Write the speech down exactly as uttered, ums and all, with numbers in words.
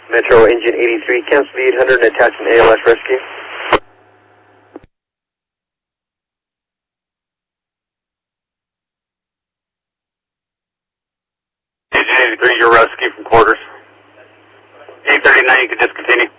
Metro Engine eighty-three, cancel the eight hundred and attach an A L S rescue. Engine eighty-three, your rescue from quarters. eight thirty-nine, you can discontinue.